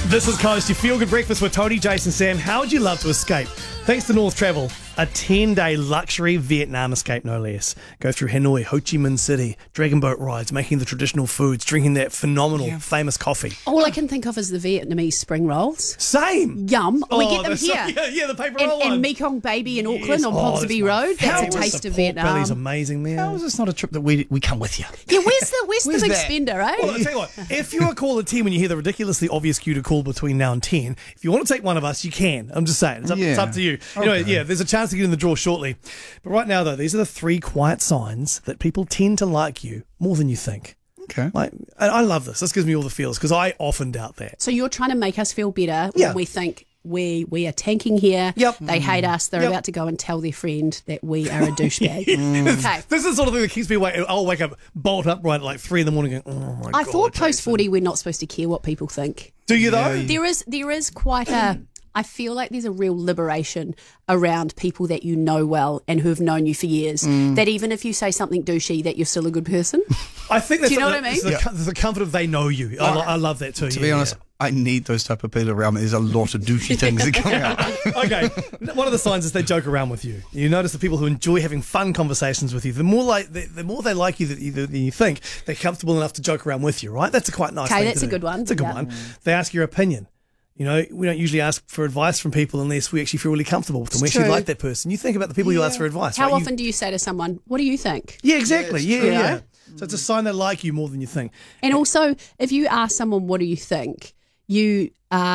This is Coast, your feel-good breakfast with Tony, Jason, Sam. How would you love to escape? Thanks to North Travel, a 10-day luxury Vietnam escape, no less. Go through Hanoi, Ho Chi Minh City, dragon boat rides, making the traditional foods, drinking that phenomenal, famous coffee. All I can think of is the Vietnamese spring rolls. Same. Yum. We get them they're here. Yeah, the paper roll And ones. Mekong Baby in Auckland Yes. on Oh, Ponsonby that's Road. That's a taste of Vietnam. Belly's amazing, man. How is this not a trip that we come with you? Yeah, where's the big that? spender, eh? Well, I'll tell you what, if you are call at 10 when you hear the ridiculously obvious cue to call between now and 10, if you want to take one of us, you can. I'm just saying. It's up to you. Anyway, yeah, there's a chance to get in the draw shortly. But right now, though, these are the 3 quiet signs that people tend to like you more than you think. Okay. Like, I love this. This gives me all the feels because I often doubt that. So you're trying to make us feel better Yeah. when we think we are tanking here. Yep. They hate us. They're Yep. about to go and tell their friend that we are a douchebag. Okay. This is the sort of thing that keeps me awake. I'll wake up, bolt upright at like 3 in the morning going, oh my God. I thought post Jason. 40 we're not supposed to care what people think. Do you though? There is quite a I feel like there's a real liberation around people that you know well and who have known you for years. That even if you say something douchey, that you're still a good person. I think that's Do you know what I mean? the comfort of they know you. I love that too. To be honest, I need those type of people around me. There's a lot of douchey things that come out. Okay, one of the signs is they joke around with you. You notice the people who enjoy having fun conversations with you. The more they like you than you think, they're comfortable enough to joke around with you. Right? That's a quite nice. Okay, thing that's to a do. good one. It's a good Yeah. one. They ask your opinion. You know, we don't usually ask for advice from people unless we actually feel really comfortable with them. We actually true. like that person. You think about the people you ask for advice. How right? often do you say to someone, what do you think? Yeah, exactly. Yeah, Yeah. So it's a sign they like you more than you think. And also, if you ask someone, what do you think, you're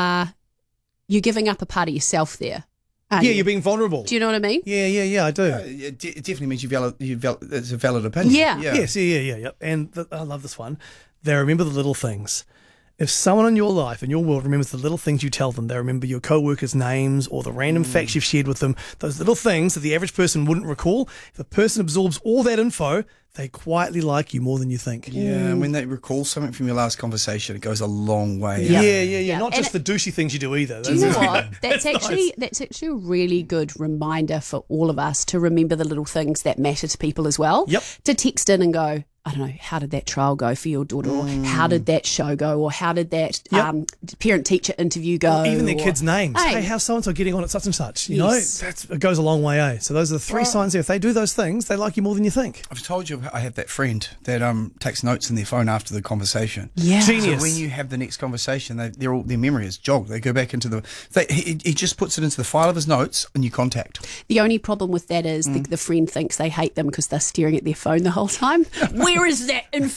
giving up a part of yourself there. aren't Yeah, you? you're being vulnerable. Do you know what I mean? Yeah, I do. It definitely means it's a valid opinion. Yeah. Yes, yeah. And I love this one. They remember the little things. If someone in your life, in your world, remembers the little things you tell them, they remember your co-workers' names or the random facts you've shared with them, those little things that the average person wouldn't recall, if a person absorbs all that info, they quietly like you more than you think. Yeah, and when they recall something from your last conversation, it goes a long way. Yeah. Not And just the douchey things you do either. Do you know That's- what? That's actually a really good reminder for all of us to remember the little things that matter to people as well. Yep. To text in and go, I don't know, how did that trial go for your daughter? Or how did that show go? Or how did that parent-teacher interview go? Even their Or- kids' names. Hey. Hey, how's so-and-so getting on at such and such? You Yes. know, it goes a long way, eh? So those are the 3 signs there. If they do those things, they like you more than you think. I've told you I have that friend that takes notes in their phone after the conversation. Yeah. Genius. So when you have the next conversation, their memory is jogged. They go back into the. He just puts it into the file of his notes, and you contact. The only problem with that is the friend thinks they hate them because they're staring at their phone the whole time. Where is that information?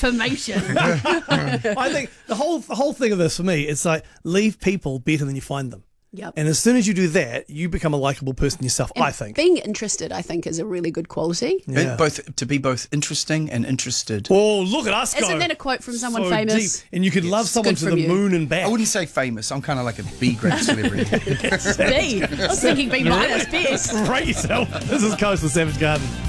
I think the whole thing of this for me, it's like leave people better than you find them. Yep. And as soon as you do that, you become a likable person yourself, I think. Being interested, I think, is a really good quality. Yeah. To be both interesting and interested. Oh, look at us go. Isn't that a quote from someone So famous? deep. And you could love someone good to from the you. moon and back. I wouldn't say famous. I'm kind of like a B-grade celebrity. B. I was thinking B minus, best. Rate yourself. This is Coast with Savage Garden.